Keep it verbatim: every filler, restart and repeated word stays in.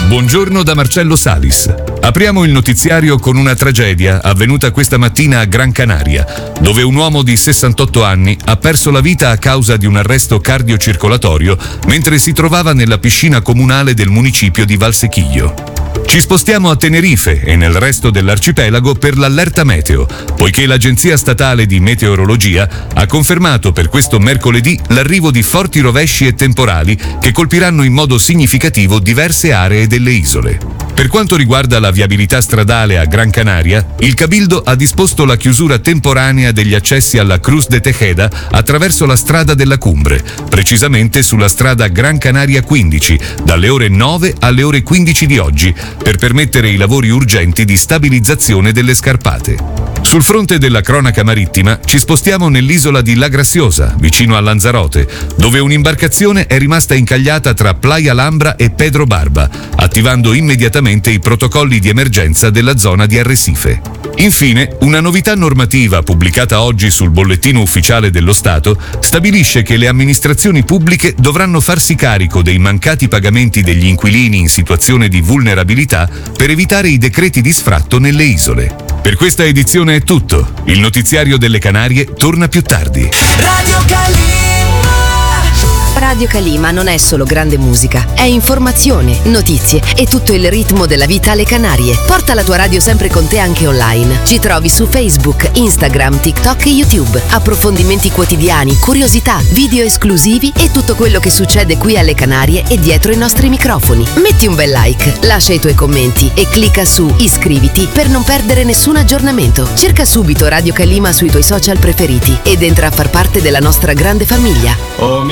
Buongiorno da Marcello Salis. Apriamo il notiziario con una tragedia avvenuta questa mattina a Gran Canaria, dove un uomo di sessantotto anni ha perso la vita a causa di un arresto cardiocircolatorio mentre si trovava nella piscina comunale del municipio di Valsecchio. Ci spostiamo a Tenerife e nel resto dell'arcipelago per l'allerta meteo, poiché l'Agenzia Statale di Meteorologia ha confermato per questo mercoledì l'arrivo di forti rovesci e temporali che colpiranno in modo significativo diverse aree delle isole. Per quanto riguarda la viabilità stradale a Gran Canaria, il Cabildo ha disposto la chiusura temporanea degli accessi alla Cruz de Tejeda attraverso la strada della Cumbre, precisamente sulla strada Gran Canaria quindici, dalle ore nove alle ore quindici di oggi, per permettere i lavori urgenti di stabilizzazione delle scarpate. Sul fronte della cronaca marittima ci spostiamo nell'isola di La Graziosa, vicino a Lanzarote, dove un'imbarcazione è rimasta incagliata tra Playa Lambra e Pedro Barba, attivando immediatamente i protocolli di emergenza della zona di Arrecife. Infine, una novità normativa pubblicata oggi sul Bollettino Ufficiale dello Stato stabilisce che le amministrazioni pubbliche dovranno farsi carico dei mancati pagamenti degli inquilini in situazione di vulnerabilità per evitare i decreti di sfratto nelle isole. Per questa edizione è tutto. Il notiziario delle Canarie torna più tardi. Radio Calima. Radio Calima non è solo grande musica, è informazione, notizie e tutto il ritmo della vita alle Canarie. Porta la tua radio sempre con te anche online. Ci trovi su Facebook, Instagram, TikTok e YouTube. Approfondimenti quotidiani, curiosità, video esclusivi e tutto quello che succede qui alle Canarie e dietro i nostri microfoni. Metti un bel like, lascia i tuoi commenti e clicca su iscriviti per non perdere nessun aggiornamento. Cerca subito Radio Calima sui tuoi social preferiti ed entra a far parte della nostra grande famiglia. Oh,